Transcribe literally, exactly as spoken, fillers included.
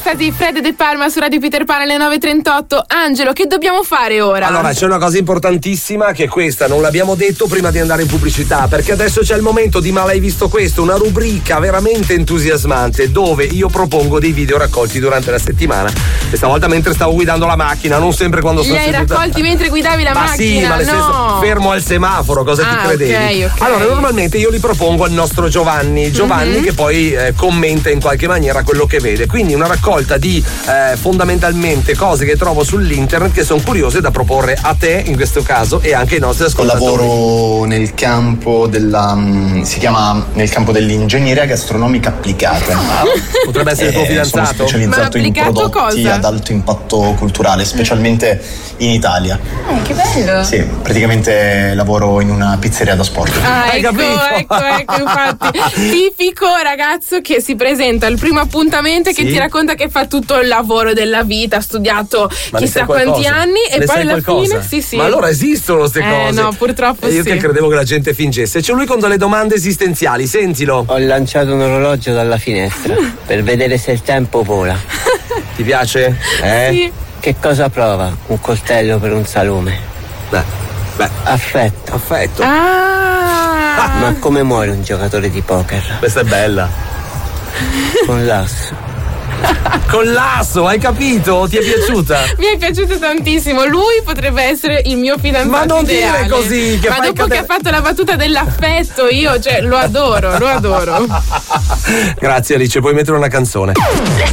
stati Fred De Palma su Radio Peter Pan alle nove e trentotto. Angelo, che dobbiamo fare ora? Allora, c'è una cosa importantissima, che questa non l'abbiamo detto prima di andare in pubblicità, perché adesso c'è il momento di Ma l'hai visto questo? Una rubrica veramente entusiasmante dove io propongo dei video raccolti durante la settimana, e stavolta mentre stavo guidando la macchina, non sempre quando sono Li hai seduta. raccolti mentre guidavi la ma macchina? sì, ma nel no. senso, fermo al semaforo, cosa ah, ti credevi? Okay, okay. Allora, normalmente io li propongo al nostro Giovanni Giovanni mm-hmm. che poi eh, commenta in qualche maniera quello che vede, quindi una raccolta di eh, fondamentalmente cose che trovo sull'internet che sono curiose da proporre a te in questo caso e anche ai nostri ascoltatori. Lavoro nel campo della um, si chiama nel campo dell'ingegneria gastronomica applicata. Ah, potrebbe essere il tuo fidanzato? Sono specializzato in prodotti cosa? ad alto impatto culturale, specialmente in Italia. Eh, che bello! Sì, praticamente lavoro in una pizzeria da sport. Ah, Hai ecco, capito? ecco, ecco, infatti. Tipico ragazzo che si presenta al primo appuntamento e che sì? ti racconta che fa tutto il lavoro della vita, ha studiato ma chissà quanti anni e ne poi alla qualcosa? fine sì sì. Ma allora esistono queste eh, cose? No, purtroppo e io sì. che credevo che la gente fingesse. C'è lui con delle domande esistenziali, sentilo. Ho lanciato un orologio dalla finestra per vedere se il tempo vola. Ti piace? Eh? Sì. Che cosa prova un coltello per un salume? Beh, beh. Affetto. Affetto. Ah. Ma come muore un giocatore di poker? Questa è bella. Con l'asso. Con l'asso, hai capito? Ti è piaciuta? Mi è piaciuto tantissimo. Lui potrebbe essere il mio fidanzato Ma non ideale. dire così, che Ma fai dopo cadere... che ha fatto la battuta dell'affetto, io cioè lo adoro, lo adoro. Grazie Alice, puoi mettere una canzone.